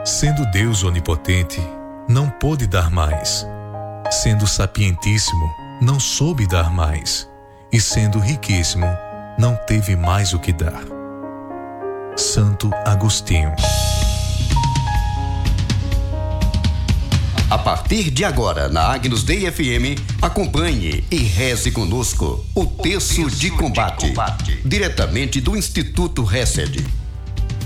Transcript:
Sendo Deus onipotente, não pôde dar mais. Sendo sapientíssimo, não soube dar mais. E sendo riquíssimo, não teve mais o que dar. Santo Agostinho. A partir de agora, na Agnus Dei FM, acompanhe e reze conosco o Terço de Combate, diretamente do Instituto Hesed.